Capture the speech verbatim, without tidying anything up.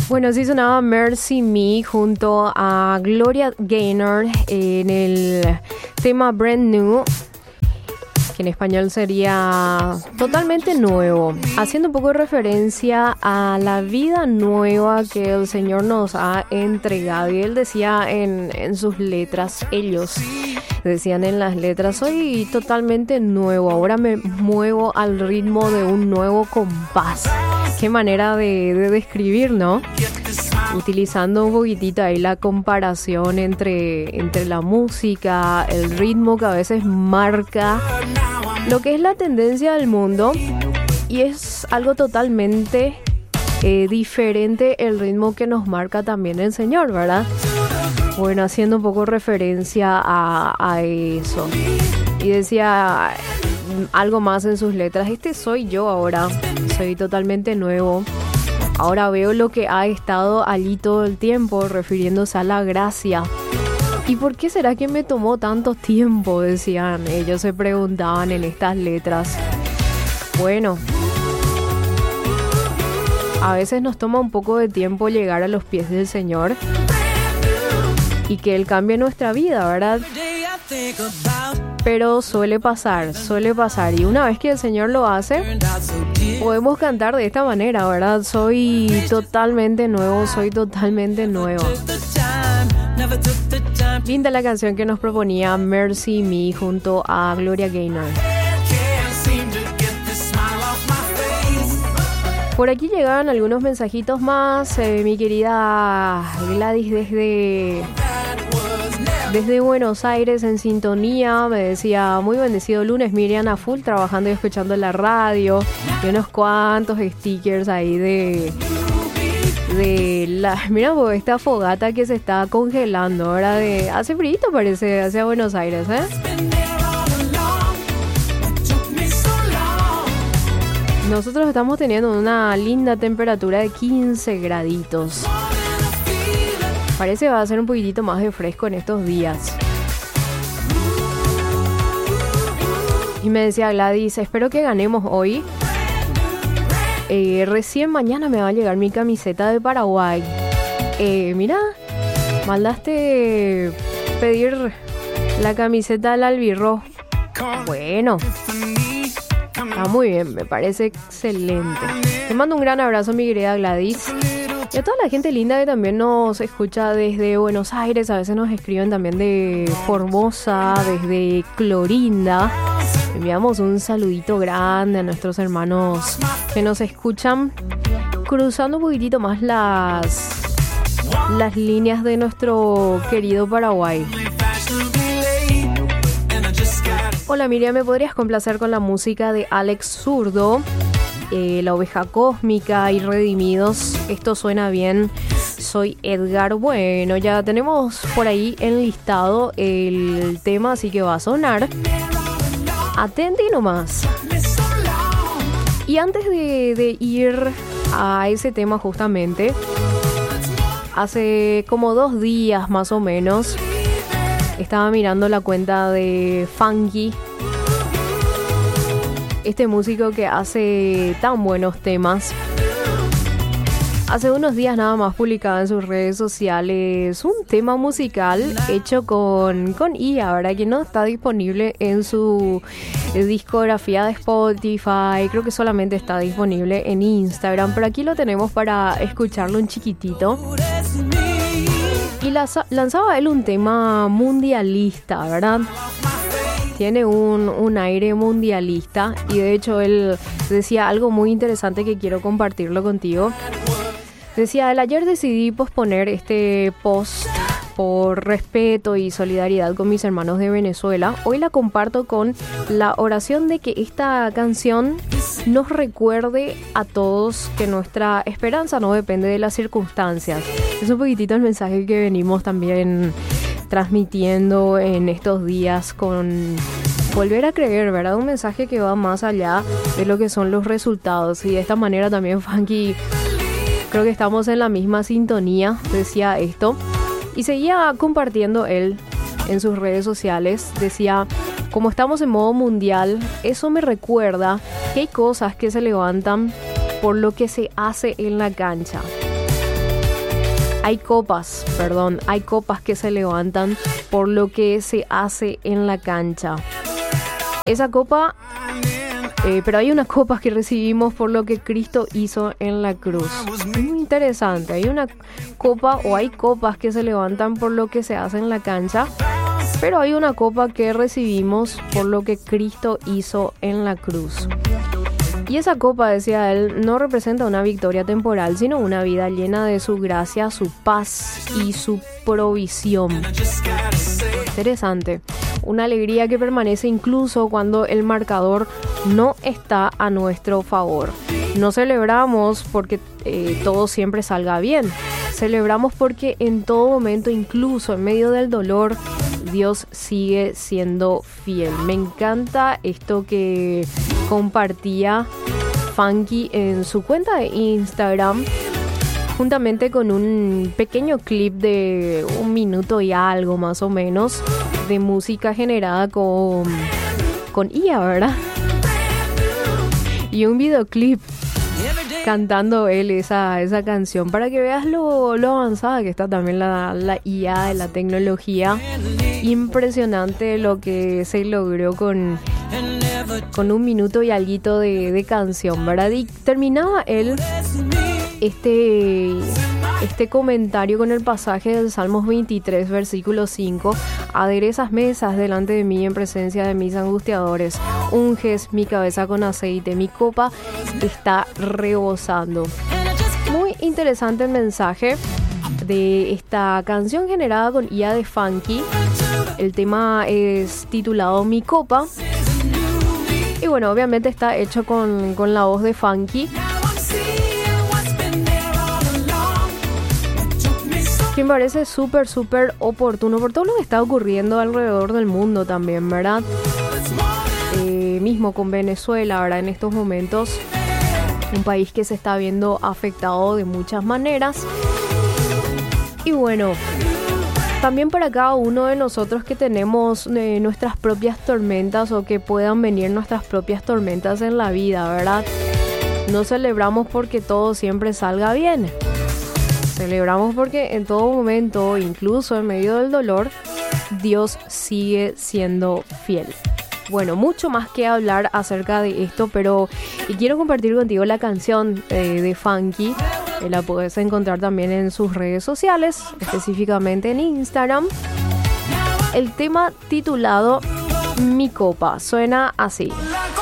Bueno, así sonaba Mercy Me junto a Gloria Gaynor en el tema Brand New, que en español sería totalmente nuevo, haciendo un poco de referencia a la vida nueva que el Señor nos ha entregado. Y él decía en, en sus letras, ellos decían en las letras: soy totalmente nuevo, ahora me muevo al ritmo de un nuevo compás. Qué manera de, de describir, ¿no? Utilizando un poquitito ahí la comparación entre, entre la música, el ritmo que a veces marca lo que es la tendencia del mundo, y es algo totalmente eh, diferente el ritmo que nos marca también el Señor, ¿verdad? Bueno, haciendo un poco referencia a, a eso. Y decía algo más en sus letras: este soy yo ahora, soy totalmente nuevo. Ahora veo lo que ha estado allí todo el tiempo, refiriéndose a la gracia. ¿Y por qué será que me tomó tanto tiempo?, decían ellos, se preguntaban en estas letras. Bueno, a veces nos toma un poco de tiempo llegar a los pies del Señor y que Él cambie nuestra vida, ¿verdad? Pero suele pasar, suele pasar. Y una vez que el Señor lo hace, podemos cantar de esta manera, ¿verdad? Soy totalmente nuevo, soy totalmente nuevo. Linda la canción que nos proponía Mercy Me junto a Gloria Gaynor. Por aquí llegaban algunos mensajitos más. Eh, mi querida Gladys desde... Desde Buenos Aires en sintonía, me decía: muy bendecido lunes, Miriam, a full trabajando y escuchando la radio. Y unos cuantos stickers ahí de... de la... Mira, pues, esta fogata que se está congelando, ahora de... hace frío, parece, hacia Buenos Aires, ¿eh? Nosotros estamos teniendo una linda temperatura de quince graditos. Parece que va a ser un poquitito más de fresco en estos días. Y me decía Gladys: espero que ganemos hoy. Eh, recién mañana me va a llegar mi camiseta de Paraguay. Eh, mira, mandaste pedir la camiseta del albirrojo. Bueno, está muy bien, me parece excelente. Te mando un gran abrazo, mi querida Gladys. Y a toda la gente linda que también nos escucha desde Buenos Aires. A veces nos escriben también de Formosa, desde Clorinda. Enviamos un saludito grande a nuestros hermanos que nos escuchan, cruzando un poquitito más las, las líneas de nuestro querido Paraguay. Hola Miriam, ¿me podrías complacer con la música de Alex Zurdo? Eh, la oveja cósmica y Redimidos. Esto suena bien. Soy Edgar. Bueno, ya tenemos por ahí enlistado el tema, así que va a sonar. Atenti nomás. Y antes de, de ir a ese tema justamente, hace como dos días más o menos, estaba mirando la cuenta de Funky, este músico que hace tan buenos temas. Hace unos días nada más publicaba en sus redes sociales un tema musical hecho con, con I A, ¿verdad? Que no está disponible en su discografía de Spotify. Creo que solamente está disponible en Instagram, pero aquí lo tenemos para escucharlo un chiquitito. Y lanza, lanzaba él un tema mundialista, ¿verdad? Tiene un, un aire mundialista, y de hecho él decía algo muy interesante que quiero compartirlo contigo. Decía: el ayer decidí posponer este post por respeto y solidaridad con mis hermanos de Venezuela. Hoy la comparto con la oración de que esta canción nos recuerde a todos que nuestra esperanza no depende de las circunstancias. Es un poquitito el mensaje que venimos también transmitiendo en estos días con volver a creer, ¿verdad? Un mensaje que va más allá de lo que son los resultados. Y de esta manera también Funky, creo que estamos en la misma sintonía, decía esto. Y seguía compartiendo él en sus redes sociales. Decía: como estamos en modo mundial, eso me recuerda que hay cosas que se levantan por lo que se hace en la cancha. hay copas, perdón, hay copas que se levantan por lo que se hace en la cancha. Esa copa, eh, pero hay unas copas que recibimos por lo que Cristo hizo en la cruz. Muy interesante, hay una copa o hay copas que se levantan por lo que se hace en la cancha, pero hay una copa que recibimos por lo que Cristo hizo en la cruz. Y esa copa, decía él, no representa una victoria temporal, sino una vida llena de su gracia, su paz y su provisión. Interesante. Una alegría que permanece incluso cuando el marcador no está a nuestro favor. No celebramos porque eh, todo siempre salga bien. Celebramos porque en todo momento, incluso en medio del dolor, Dios sigue siendo fiel. Me encanta esto que compartía Funky en su cuenta de Instagram, juntamente con un pequeño clip de un minuto y algo más o menos de música generada con, con I A, ¿verdad? Y un videoclip cantando él esa, esa canción, para que veas lo, lo avanzada que está también la, la I A de la tecnología. Impresionante lo que se logró con, con un minuto y alguito de, de canción, ¿verdad? Y terminaba él este, este comentario con el pasaje del Salmos veintitrés, versículo cinco. Aderezas mesas delante de mí en presencia de mis angustiadores. Unges mi cabeza con aceite. Mi copa está rebosando. Muy interesante el mensaje de esta canción generada con I A de Funky. El tema es titulado Mi Copa. Y bueno, obviamente está hecho con, con la voz de Funky, que me parece súper, súper oportuno por todo lo que está ocurriendo alrededor del mundo también, ¿verdad? Eh, mismo con Venezuela, ¿verdad? En estos momentos, un país que se está viendo afectado de muchas maneras. Y bueno, también para cada uno de nosotros que tenemos eh, nuestras propias tormentas o que puedan venir nuestras propias tormentas en la vida, ¿verdad? No celebramos porque todo siempre salga bien. Celebramos porque en todo momento, incluso en medio del dolor, Dios sigue siendo fiel. Bueno, mucho más que hablar acerca de esto, pero quiero compartir contigo la canción eh, de Funky. Eh, la puedes encontrar también en sus redes sociales, específicamente en Instagram. El tema titulado Mi Copa suena así.